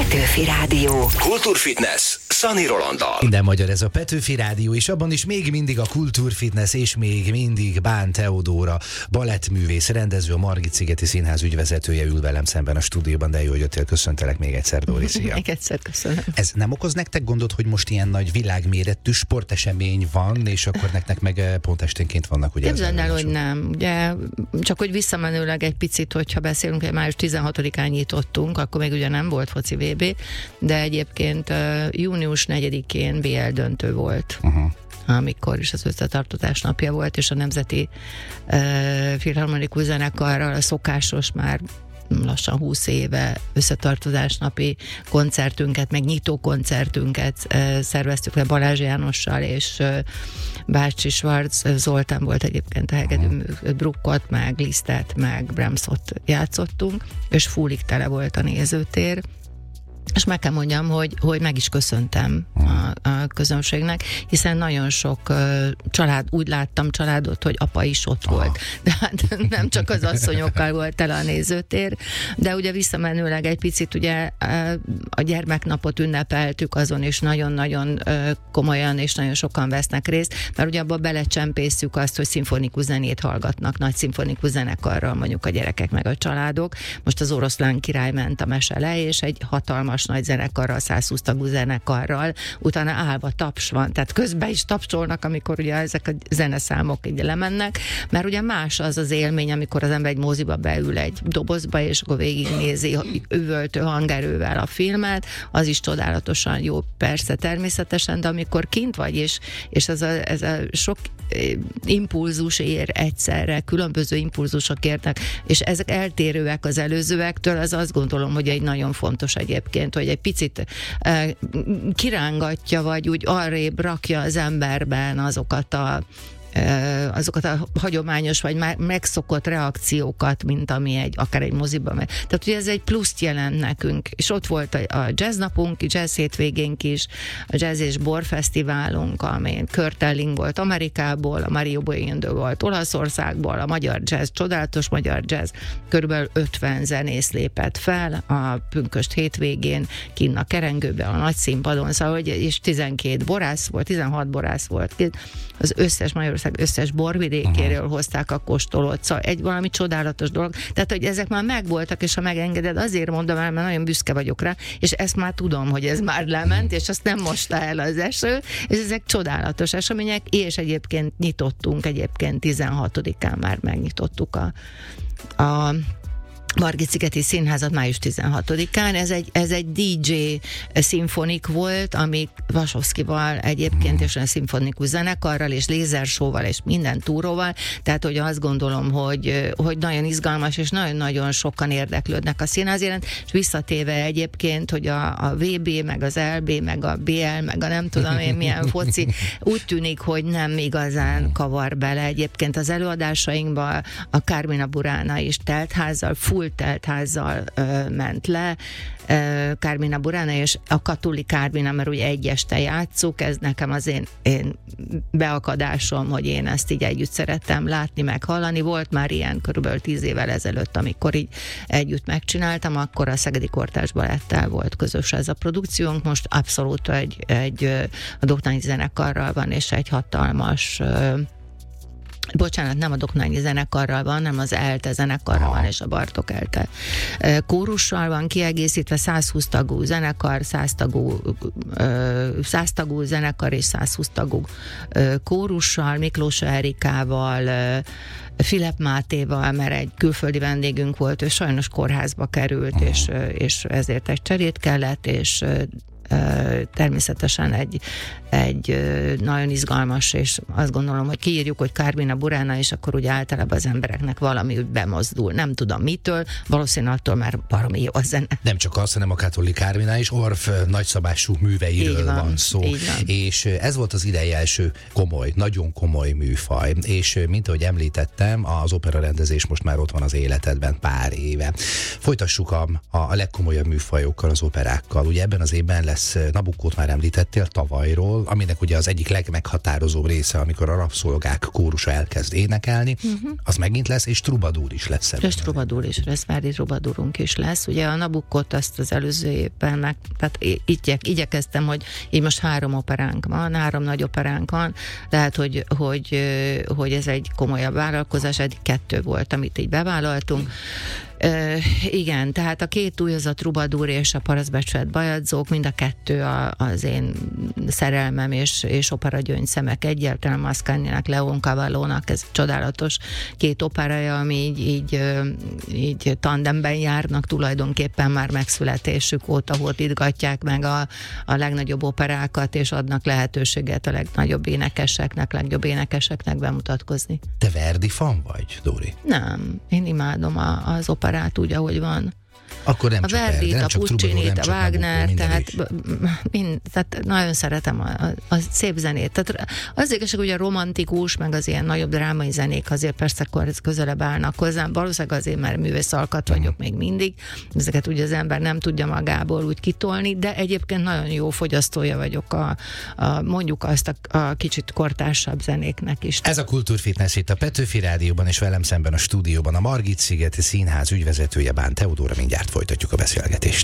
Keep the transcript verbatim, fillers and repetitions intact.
Petőfi Rádió. Kultúrfitness Szani Rolanddal. Minden magyar ez a Petőfi Rádió, és abban is még mindig a kultúrfitness, és még mindig Bán Teodóra, balettművész, rendező, a Margit-szigeti Színház ügyvezetője ül velem szemben a stúdióban, de jó, hogy jöttél, köszöntelek még egyszer, Dóri, szia. Még egyszer köszönöm. Ez nem okoz nektek gondot, hogy most ilyen nagy világméretű sportesemény van, és akkor nektek meg pont esténként vannak, ugye? Képzeld el, hogy nem. Ugye, csak hogy visszamenőleg egy picit, hogyha beszélünk, hogy május tizenhatodikán nyitottunk, akkor még ugye nem volt foci vé bé, de egyébként uh, június negyedikén bé el döntő volt. Uh-huh. Amikor is az összetartozás napja volt, és a Nemzeti uh, Filharmonikus Zenekarral a szokásos már lassan húsz éve összetartozás napi koncertünket, meg nyitó koncertünket uh, szerveztük le Balázs Jánossal, és uh, Bácsi Schwarz Zoltán volt egyébként a hegedű, Bruckot, meg Lisztet, meg Brahmsot játszottunk, és fullig tele volt a nézőtér. És meg kell mondjam, hogy, hogy meg is köszöntem a, a közönségnek, hiszen nagyon sok uh, család, úgy láttam családot, hogy apa is ott Aha. volt. De hát nem csak az asszonyokkal volt tele a nézőtér, de ugye visszamenőleg egy picit ugye uh, a gyermeknapot ünnepeltük, azon is nagyon-nagyon uh, komolyan és nagyon sokan vesznek részt, mert ugye abba belecsempészük azt, hogy szimfonikus zenét hallgatnak, nagy szimfonikus zenekarral mondjuk a gyerekek meg a családok. Most az Oroszlán király ment a mese le, és egy hatalmas nagy zenekarral, százhúsz tagú zenekarral, utána állva taps van, tehát közben is tapsolnak, amikor ugye ezek a zeneszámok így lemennek, mert ugye más az az élmény, amikor az ember egy moziba beül egy dobozba, és akkor végignézi üvöltő hangerővel a filmet, az is csodálatosan jó, persze, természetesen, de amikor kint vagy, és, és ez, a, ez a sok impulzus ér egyszerre, különböző impulzusok érnek, és ezek eltérőek az előzőektől, az azt gondolom, hogy egy nagyon fontos egyébként, hogy egy picit eh, kirángatja, vagy úgy arrébb rakja az emberben azokat a azokat a hagyományos, vagy már megszokott reakciókat, mint ami egy, akár egy moziban megy. Tehát ugye ez egy pluszt jelent nekünk, és ott volt a, a jazznapunk, jazz hétvégénk is, a Jazz és Bor Fesztiválunk, amelyen Körtelling volt Amerikából, a Mario Boiendo volt Olaszországból, a magyar jazz, csodálatos magyar jazz, körülbelül ötven zenész lépett fel a pünkösd hétvégén, kinn a Kerengőben, a nagy színpadon, szóval, hogy, és tizenkét borász volt, tizenhat borász volt, az összes magyar összes borvidékéről uh-huh. hozták a kóstolót, szóval egy valami csodálatos dolog. Tehát, hogy ezek már megvoltak, és ha megengeded, azért mondom el, mert nagyon büszke vagyok rá, és ezt már tudom, hogy ez már lement, és azt nem mosta el az eső, és ezek csodálatos események, és egyébként nyitottunk, egyébként tizenhatodikán már megnyitottuk a, a Margit-szigeti Színházat május tizenhatodikán. Ez egy, ez egy dé dzsé szimfonik volt, ami Vasovszkival egyébként, és a szimfonikus zenekarral, és lézersóval, és minden túróval, tehát hogy azt gondolom, hogy, hogy nagyon izgalmas, és nagyon-nagyon sokan érdeklődnek a színház iránt, és visszatéve egyébként, hogy a, a vé bé, meg az el bé, meg a bé el, meg a nem tudom én milyen foci, úgy tűnik, hogy nem igazán kavar bele. Egyébként az előadásainkban a Carmina Burana is teltházzal, full teltházzal ö, ment le, ö, Carmina Burana, és a Katuli Carmina, mert ugye egy este játszuk, ez nekem az én, én beakadásom, hogy én ezt így együtt szerettem látni, meg hallani. Volt már ilyen körülbelül tíz évvel ezelőtt, amikor így együtt megcsináltam, akkor a Szegedi Kortárs Balettel volt közös ez a produkciónk, most abszolút egy, egy a Doknányi Zenekarral van, és egy hatalmas bocsánat, nem a Doknányi Zenekarral van, hanem az ELTE zenekarral van, és a Bartók ELTE kórussal van kiegészítve, százhúsz tagú zenekar, száz tagú, száz tagú zenekar és százhúsz tagú kórussal, Miklós Erikával, Filip Mátéval, mert egy külföldi vendégünk volt, ő sajnos kórházba került, és, és ezért egy cserét kellett, és természetesen egy, egy nagyon izgalmas, és azt gondolom, hogy kiírjuk, hogy Carmina Burana, és akkor ugye általában az embereknek valami úgy bemozdul. Nem tudom mitől, valószínűleg attól már baromi jó a zene. Nem csak az, hanem a Katoli Carmina is Orff nagyszabású műveiről van, van szó. Van. És ez volt az idei első komoly, nagyon komoly műfaj. És mint ahogy említettem, az operarendezés most már ott van az életedben pár éve. Folytassuk a, a legkomolyabb műfajokkal, az operákkal. Ugye ebben az évben lesz lesz, Nabuccót már említettél tavalyról, aminek ugye az egyik legmeghatározóbb része, amikor a rabszolgák kórusa elkezd énekelni, uh-huh. az megint lesz, és trubadúr is lesz. És trubadúr is lesz, Verdi trubadúrunk is lesz. Ugye a Nabuccót azt az előző évben meg, tehát igyek, igyekeztem, hogy így most három operánk van, három nagy operánk van, tehát, hogy, hogy, hogy ez egy komolyabb vállalkozás, eddig kettő volt, amit így bevállaltunk. Uh, igen, tehát a két új, az a trubadúr és a parasztbecsület bajadzók, mind a kettő a, az én szerelmem és, és operagyöngyszemek egyáltalán, Mascagninak, Leon Cavallónak, ez csodálatos két operája, ami így, így, így tandemben járnak tulajdonképpen már megszületésük óta, hordítgatják meg a, a legnagyobb operákat, és adnak lehetőséget a legnagyobb énekeseknek, legjobb énekeseknek bemutatkozni. Te Verdi fan vagy, Dóri? Nem, én imádom a, az operát úgy, ahogy van. Akkor nem a csak Verdit, Verdi, a Puccinit, a Wagner, tehát, mind, tehát nagyon szeretem a, a, a szép zenét. Tehát az igazság, hogy a romantikus, meg az ilyen nagyobb drámai zenék azért persze akkor közelebb állnak hozzám. Valószínűleg azért, mert művészalkat vagyok még mindig. Ezeket ugye az ember nem tudja magából úgy kitolni, de egyébként nagyon jó fogyasztója vagyok a, a mondjuk azt a, a kicsit kortársabb zenéknek is. Ez a Kultúrfitness itt a Petőfi Rádióban, és velem szemben a stúdióban a Margit-szigeti Színház ügyvezetője, Bán Teodóra. Mindjárt folytatjuk a beszélgetést.